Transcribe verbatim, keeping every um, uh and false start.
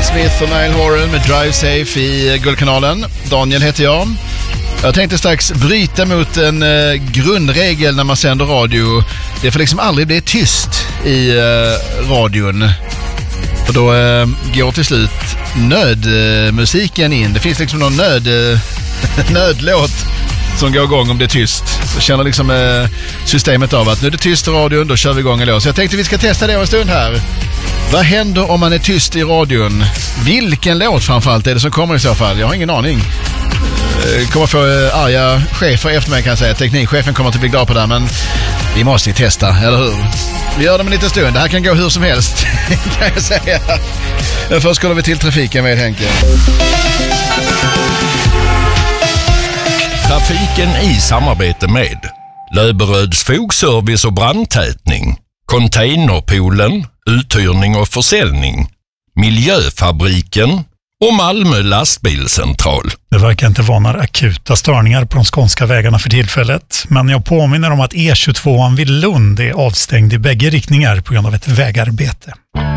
Alan Smith och Niall Horan med Drive Safe i Guldkanalen. Daniel heter jag. Jag tänkte strax bryta mot en eh, grundregel när man sänder radio. Det får liksom aldrig bli tyst i eh, radion. För då eh, går till slut nödmusiken in. Det finns liksom någon nöd, eh, nödlåt som går igång om det är tyst. Så känner liksom eh, systemet av att nu är det tyst i radion, då kör vi igång en låt. Så jag tänkte vi ska testa det en stund här. Vad händer om man är tyst i radion? Vilken låt framförallt är det som kommer i så fall? Jag har ingen aning. Eh, kommer få eh, arga chefer efter mig kan jag säga. Teknikchefen kommer att bli glad på det, men vi måste ju testa, eller hur? Vi gör det om en liten stund. Det här kan gå hur som helst, kan jag säga. Men först kollar vi till trafiken med Henke. Trafiken i samarbete med Löberöds fogservice och brandtätning, Containerpoolen, uthyrning och försäljning, Miljöfabriken och Malmö lastbilscentral. Det verkar inte vara några akuta störningar på de skånska vägarna för tillfället, men jag påminner om att E tjugotvåan vid Lund är avstängd i bägge riktningar på grund av ett vägarbete.